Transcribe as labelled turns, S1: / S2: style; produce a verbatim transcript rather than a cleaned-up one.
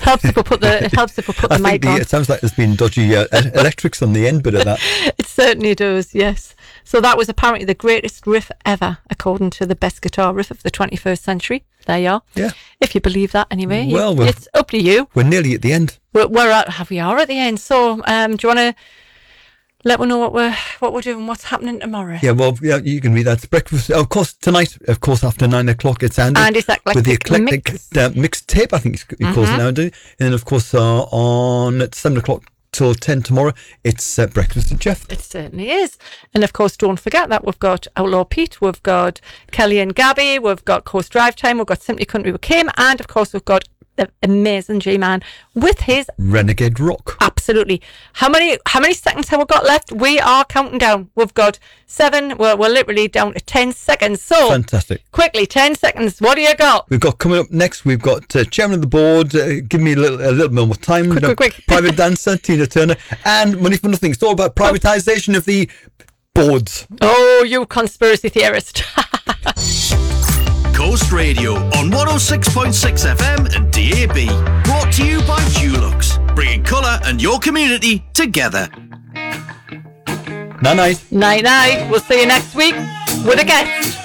S1: helps if we put the it helps if we put the
S2: I think
S1: mic
S2: the,
S1: on.
S2: it sounds like there's been dodgy uh, electrics on the end bit of that.
S1: It certainly does, yes. So that was apparently the greatest riff ever, according to the best guitar riff of the twenty-first century. There you are.
S2: Yeah.
S1: If you believe that, anyway.
S2: Well,
S1: You-
S2: we're-
S1: it's up to you.
S2: We're nearly at the end.
S1: We're, we're at we are at the end. So, um, do you want to let me know what we're what we're doing, what's happening tomorrow?
S2: Yeah, well, yeah, you can read that. It's breakfast, of course, tonight, of course, after nine o'clock, it's Andy.
S1: Andy's Eclectic
S2: with the eclectic
S1: Mix.
S2: uh, mixtape, I think he mm-hmm. calls it nowadays. And then, of course, uh, on at seven o'clock till ten tomorrow, it's uh, Breakfast with Jeff.
S1: It certainly is. And of course, don't forget that we've got Outlaw Pete, we've got Kelly and Gabby, we've got Coast Drive Time, we've got Simply Country with Kim, and of course, we've got the amazing G-Man with his
S2: Renegade Rock.
S1: Absolutely. How many how many seconds have we got left? We are counting down. We've got seven. We're, we're literally down to ten seconds. So
S2: Fantastic.
S1: Quickly, ten seconds. What do you got?
S2: We've got coming up next, we've got uh, Chairman of the Board, uh, give me a little, a little more time.
S1: Quick,
S2: you know,
S1: quick, quick.
S2: Private Dancer, Tina Turner, and Money for Nothing. It's all about privatisation of the boards.
S1: Oh, you conspiracy theorist.
S3: Coast Radio on one oh six point six F M and D A B. Brought to you by Dulux, bringing colour and your community together.
S2: Night night.
S1: Night night. We'll see you next week with a guest.